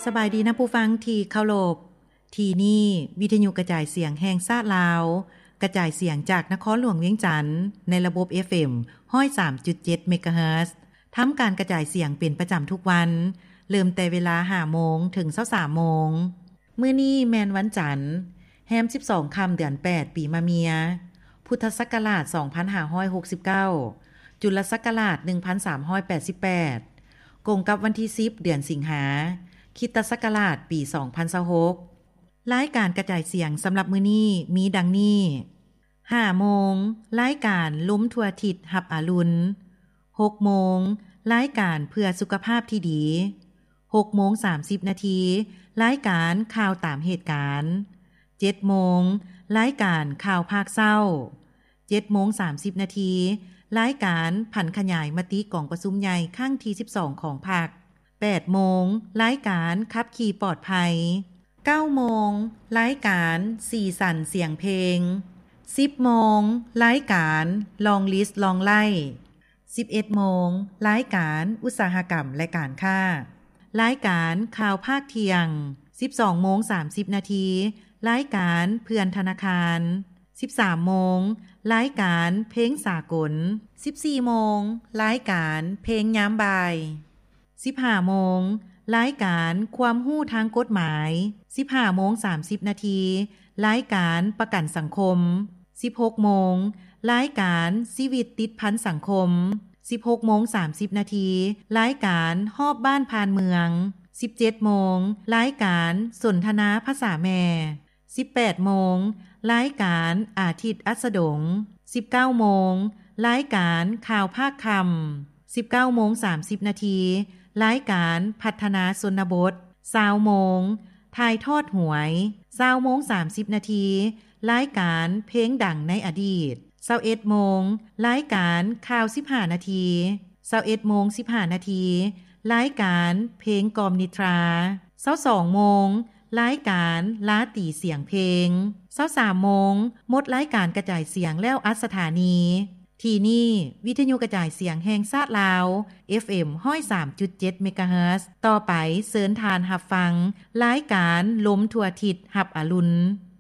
สบายดีนะผู้ฟังที่เคารพที่นี่วิทยุกระจายเสียงแห่งชาติลาวกระจายเสียงจากนครหลวงเวียงจันทน์ในระบบ FM 103.7 เมกะเฮิรตซ์ทำการกระจายเสียงเป็นประจำทุกวันเริ่มแต่เวลา 5 โมงถึง 23 โมงมื้อนี้แม่นวันจันทร์แฮม12ค่ำเดือน8ปีมะเมียพุทธศักราช2569จุลศักราช1388กงกับวันที่10เดือนสิงหาคริสตศักราชปี2026รายการกระจายเสียงสำหรับมื้อนี้มีดังนี้ 5 โมงรายการลุ้มทั่วทิศหับอรุณ 6 โมงรายการเพื่อสุขภาพที่ดี 6 โมง 30 นาทีรายการข่าวตามเหตุการณ์ 7 โมงรายการข่าวภาคเศร้า 7 โมง 30 นาทีรายการผันขยายมติกองประชุมใหญ่ครั้งที่12ของพรรค 8 โมงรายการขับขี่ปลอดภัย 9 โมงรายการสีสันเสียงเพลง 10 โมงรายการลองลิสต์ลองไล่ 11 โมงรายการอุตสาหกรรมและการค้ารายการข่าวภาคเที่ยง 12 โมง 30 นาทีรายการเพื่อนธนาคาร 13 โมงรายการเพลงสากล 14 โมงรายการเพลงยามบ่าย 15 โมงรายการความรู้ทางกฎหมาย 15 โมง 30 นาทีรายการประกันสังคม 16 โมงรายการชีวิตติดพันสังคม 16 โมง 30 นาทีรายการฮอบบ้านพานเมือง 17 โมงรายการสนทนาภาษาแม่ 18 โมงรายการอาทิตย์อัสดง 19 โมงรายการข่าวภาคคำ 19 โมง 30 นาทีรายการพัฒนาชนบท 20 โมงถ่ายทอดหวย 20 โมง 30 นาทีรายการเพลงดังในอดีต 21 โมงรายการข่าว 15 นาที 21 โมง 15 นาทีรายการเพลงกอมนิทรา 22 โมงรายการลาตีเสียงเพลง 23 โมงหมดรายการกระจายเสียงแล้วอัดสถานีที่นี่วิทยุกระจายเสียงแห่งชาติลาว FM 103.7 เมกะเฮิรตซ์ต่อไปเชิญทานรับฟังรายการล้มทั่วทิศหับอรุณ